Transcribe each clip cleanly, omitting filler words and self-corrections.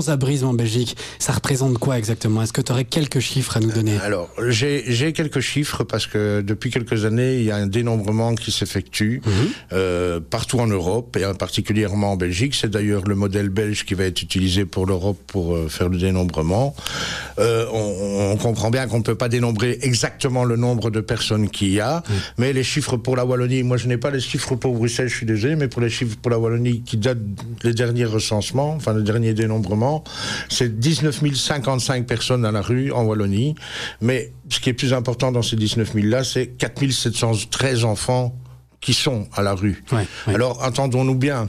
sans-abrisme en Belgique, ça représente quoi exactement? Est-ce que tu aurais quelques chiffres à nous donner? Alors, j'ai quelques chiffres parce que depuis quelques années, il y a un dénombrement qui s'effectue partout en Europe et particulièrement en Belgique. C'est d'ailleurs le modèle belge qui va être utilisé pour l'Europe pour faire le dénombrement. On comprend bien qu'on ne peut pas dénombrer exactement le nombre de personnes qu'il y a, mais les chiffres pour la Wallonie, moi je n'ai pas les chiffres pour Bruxelles, je suis désolé, mais pour les chiffres pour la Wallonie qui datent des derniers recensements, enfin le dernier dénombrement, c'est 19 055 personnes à la rue en Wallonie. Mais ce qui est plus important dans ces 19 000 là, c'est 4 713 enfants qui sont à la rue. Ouais. Alors, entendons-nous bien,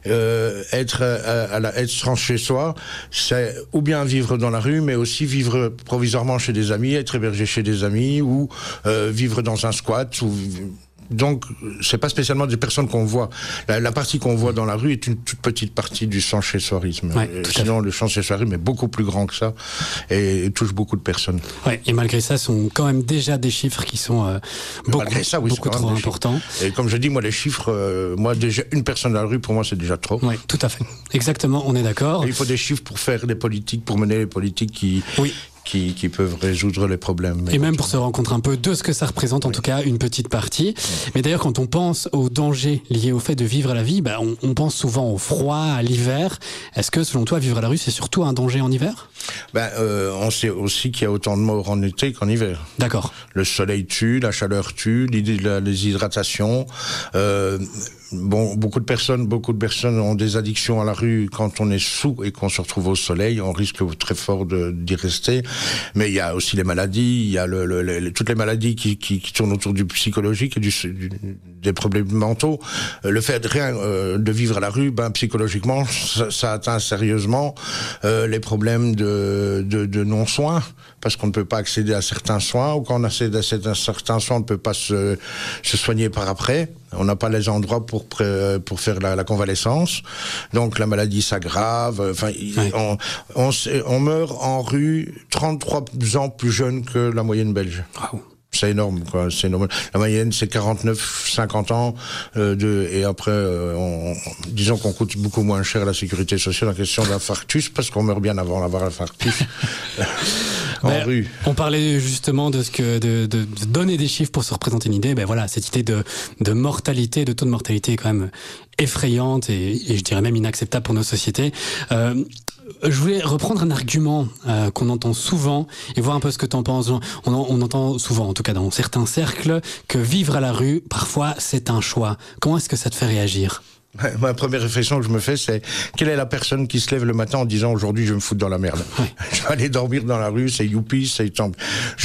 être chez soi, c'est ou bien vivre dans la rue, mais aussi vivre provisoirement chez des amis, être hébergé chez des amis, ou vivre dans un squat, ou... Donc, c'est pas spécialement des personnes qu'on voit. La partie qu'on voit dans la rue est une toute petite partie du sans-chez-soirisme. Sinon, le sans-chez-soirisme est beaucoup plus grand que ça et touche beaucoup de personnes. Ouais, et malgré ça, ce sont quand même déjà des chiffres qui sont beaucoup trop importants. Et comme je dis, moi, les chiffres, déjà, une personne dans la rue, pour moi, c'est déjà trop. Oui, tout à fait. Exactement, on est d'accord. Et il faut des chiffres pour faire des politiques, pour mener les politiques qui peuvent résoudre les problèmes. Et même pour se rendre compte un peu de ce que ça représente, en tout cas une petite partie. Mais d'ailleurs, quand on pense aux dangers liés au fait de vivre à la vie, on pense souvent au froid, à l'hiver. Est-ce que, selon toi, vivre à la rue, c'est surtout un danger en hiver? On sait aussi qu'il y a autant de morts en été qu'en hiver. D'accord. Le soleil tue, la chaleur tue, les hydratations. Beaucoup de personnes ont des addictions à la rue quand on est sous et qu'on se retrouve au soleil. On risque très fort d'y rester. Mais il y a aussi les maladies, il y a toutes les maladies qui tournent autour du psychologique et des problèmes mentaux. Le fait de vivre à la rue, psychologiquement, ça atteint sérieusement les problèmes de non-soins, parce qu'on ne peut pas accéder à certains soins, ou quand on accède à certains soins, on ne peut pas se soigner par après. On n'a pas les endroits pour faire la convalescence. Donc la maladie s'aggrave. On meurt en rue 33 ans plus jeune que la moyenne belge. Wow. C'est énorme, quoi. C'est énorme. La moyenne, c'est 49-50 ans. Et après, disons qu'on coûte beaucoup moins cher à la sécurité sociale en question d'infarctus, parce qu'on meurt bien avant d'avoir l'infarctus. En rue. On parlait justement de donner des chiffres pour se représenter une idée. Cette idée de mortalité, de taux de mortalité est quand même effrayante et je dirais même inacceptable pour nos sociétés. Je voulais reprendre un argument qu'on entend souvent et voir un peu ce que tu en penses. On entend souvent, en tout cas dans certains cercles, que vivre à la rue, parfois, c'est un choix. Comment est-ce que ça te fait réagir ? Ma première réflexion que je me fais, c'est quelle est la personne qui se lève le matin en disant aujourd'hui je vais me foutre dans la merde. Je vais aller dormir dans la rue, c'est youpi, c'est temple.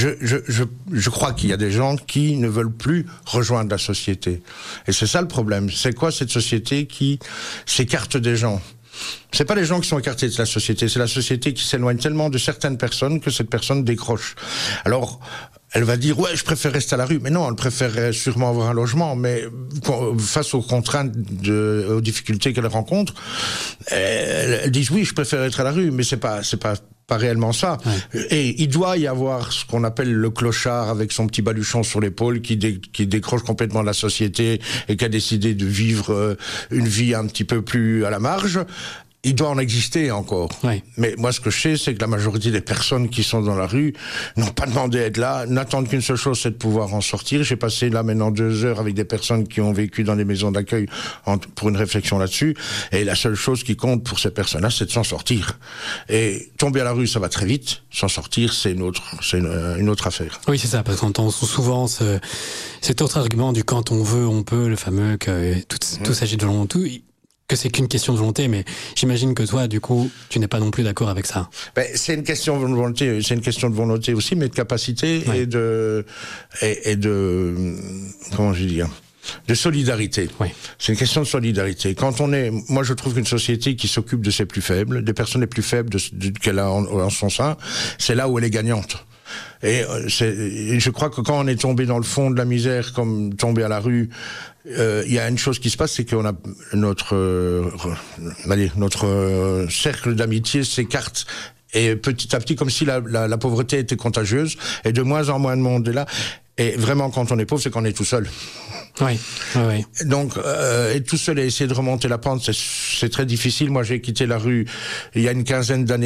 Je crois qu'il y a des gens qui ne veulent plus rejoindre la société. Et c'est ça le problème. C'est quoi cette société qui s'écarte des gens ? C'est pas les gens qui sont écartés de la société, c'est la société qui s'éloigne tellement de certaines personnes que cette personne décroche. Alors, elle va dire, ouais, je préfère rester à la rue. Mais non, elle préférerait sûrement avoir un logement. Mais face aux contraintes, aux difficultés qu'elle rencontre, elle dit, oui, je préfère être à la rue. Mais c'est pas réellement ça. Ouais. Et il doit y avoir ce qu'on appelle le clochard avec son petit baluchon sur l'épaule qui décroche complètement de la société et qui a décidé de vivre une vie un petit peu plus à la marge. Il doit en exister encore. Ouais. Mais moi, ce que je sais, c'est que la majorité des personnes qui sont dans la rue n'ont pas demandé à être là, n'attendent qu'une seule chose, c'est de pouvoir en sortir. J'ai passé là maintenant 2 heures avec des personnes qui ont vécu dans des maisons d'accueil pour une réflexion là-dessus. Et la seule chose qui compte pour ces personnes-là, c'est de s'en sortir. Et tomber à la rue, ça va très vite. S'en sortir, c'est une autre affaire. Oui, c'est ça, parce qu'on entend souvent cet autre argument du quand on veut, on peut, le fameux que tout s'agit de volonté. Que c'est qu'une question de volonté, mais j'imagine que toi, du coup, tu n'es pas non plus d'accord avec ça. C'est une question de volonté, aussi, mais de capacité et de comment je vais dire, de solidarité. Oui. C'est une question de solidarité. Moi je trouve qu'une société qui s'occupe de ses plus faibles, des personnes les plus faibles qu'elle a en son sein, c'est là où elle est gagnante. Et je crois que quand on est tombé dans le fond de la misère, comme tombé à la rue, il y a une chose qui se passe, c'est qu'on a notre cercle d'amitié s'écarte. Et petit à petit, comme si la pauvreté était contagieuse, et de moins en moins de monde est là. Et vraiment, quand on est pauvre, c'est qu'on est tout seul. Oui, oui. Donc, être tout seul et essayer de remonter la pente, c'est très difficile. Moi, j'ai quitté la rue il y a une quinzaine d'années.